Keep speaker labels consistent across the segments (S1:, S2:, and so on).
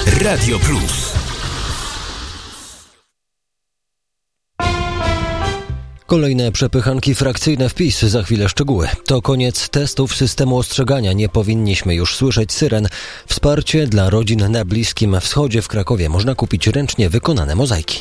S1: Radio Plus.
S2: Kolejne przepychanki frakcyjne w PiS, za chwilę szczegóły. To koniec testów systemu ostrzegania. Nie powinniśmy już słyszeć syren. Wsparcie dla rodzin na Bliskim Wschodzie. W Krakowie można kupić ręcznie wykonane mozaiki.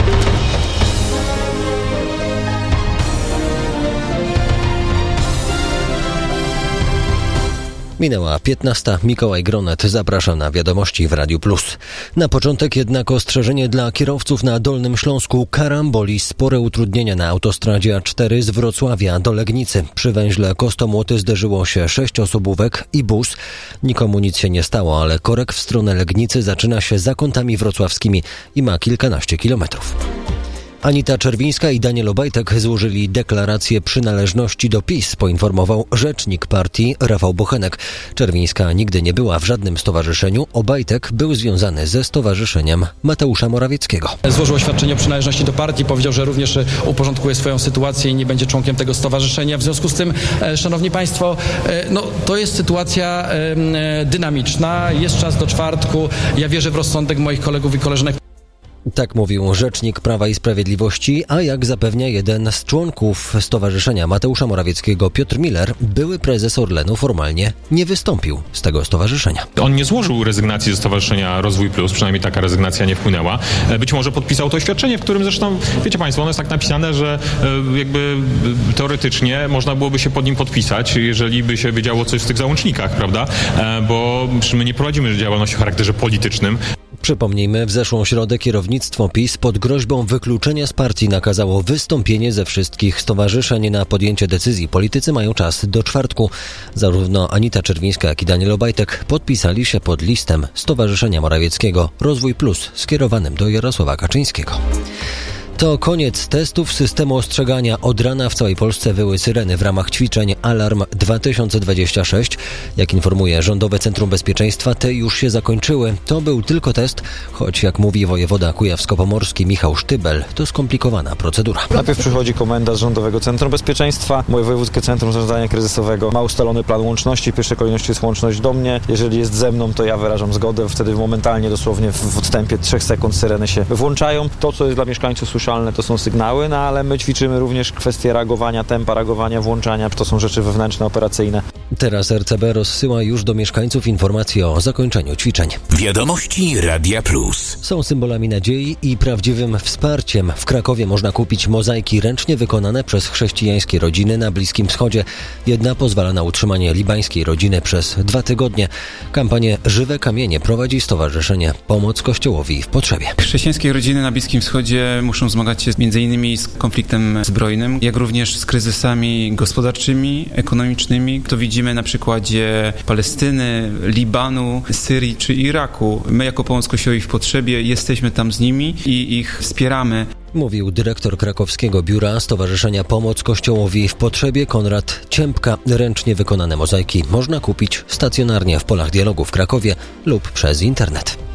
S2: Minęła 15. Mikołaj Gronet. Zapraszam na wiadomości w Radiu Plus. Na początek jednak ostrzeżenie dla kierowców na Dolnym Śląsku. Karamboli, spore utrudnienia na autostradzie A4 z Wrocławia do Legnicy. Przy węźle Kostomłoty zderzyło się 6 osobówek i bus. Nikomu nic się nie stało, ale korek w stronę Legnicy zaczyna się za kątami wrocławskimi i ma kilkanaście kilometrów. Anita Czerwińska i Daniel Obajtek złożyli deklarację przynależności do PiS, poinformował rzecznik partii Rafał Bochenek. Czerwińska nigdy nie była w żadnym stowarzyszeniu. Obajtek był związany ze stowarzyszeniem Mateusza Morawieckiego.
S3: Złożył oświadczenie o przynależności do partii, powiedział, że również uporządkuje swoją sytuację i nie będzie członkiem tego stowarzyszenia. W związku z tym, szanowni państwo, to jest sytuacja dynamiczna. Jest czas do czwartku. Ja wierzę w rozsądek moich kolegów i koleżanek.
S2: Tak mówił rzecznik Prawa i Sprawiedliwości, a jak zapewnia jeden z członków stowarzyszenia Mateusza Morawieckiego, Piotr Miller, były prezes Orlenu, formalnie nie wystąpił z tego stowarzyszenia.
S4: On nie złożył rezygnacji ze Stowarzyszenia Rozwój Plus, przynajmniej taka rezygnacja nie wpłynęła. Być może podpisał to oświadczenie, w którym zresztą, wiecie państwo, ono jest tak napisane, że jakby teoretycznie można byłoby się pod nim podpisać, jeżeli by się wiedziało coś w tych załącznikach, prawda? Bo my nie prowadzimy działalności o charakterze politycznym.
S2: Przypomnijmy, w zeszłą środę kierownictwo PiS pod groźbą wykluczenia z partii nakazało wystąpienie ze wszystkich stowarzyszeń. Na podjęcie decyzji politycy mają czas do czwartku. Zarówno Anita Czerwińska, jak i Daniel Obajtek podpisali się pod listem Stowarzyszenia Morawieckiego Rozwój Plus skierowanym do Jarosława Kaczyńskiego. To koniec testów systemu ostrzegania. Od rana w całej Polsce wyły syreny w ramach ćwiczeń Alarm 2026. Jak informuje Rządowe Centrum Bezpieczeństwa, te już się zakończyły. To był tylko test, choć jak mówi wojewoda kujawsko-pomorski Michał Sztybel, to skomplikowana procedura.
S5: Najpierw przychodzi komenda z Rządowego Centrum Bezpieczeństwa. Moje Wojewódzkie Centrum Zarządzania Kryzysowego ma ustalony plan łączności. W pierwszej kolejności jest łączność do mnie. Jeżeli jest ze mną, to ja wyrażam zgodę. Wtedy momentalnie, dosłownie w odstępie 3 sekund syreny się włączają. To, co jest dla mieszkańców słyszalne, to są sygnały, ale my ćwiczymy również kwestie reagowania, tempa reagowania, włączania. To są rzeczy wewnętrzne, operacyjne.
S2: Teraz RCB rozsyła już do mieszkańców informacje o zakończeniu ćwiczeń.
S1: Wiadomości Radia Plus.
S2: Są symbolami nadziei i prawdziwym wsparciem. W Krakowie można kupić mozaiki ręcznie wykonane przez chrześcijańskie rodziny na Bliskim Wschodzie. Jedna pozwala na utrzymanie libańskiej rodziny przez 2 tygodnie. Kampanię Żywe Kamienie prowadzi Stowarzyszenie Pomoc Kościołowi w Potrzebie.
S6: Chrześcijańskie rodziny na Bliskim Wschodzie muszą zmagać się m.in. z konfliktem zbrojnym, jak również z kryzysami gospodarczymi, ekonomicznymi. To widzimy na przykładzie Palestyny, Libanu, Syrii czy Iraku. My jako Pomoc Kościołowi w Potrzebie jesteśmy tam z nimi i ich wspieramy.
S2: Mówił dyrektor krakowskiego biura Stowarzyszenia Pomoc Kościołowi w Potrzebie Konrad Ciępka. Ręcznie wykonane mozaiki można kupić stacjonarnie w Polach Dialogu w Krakowie lub przez internet.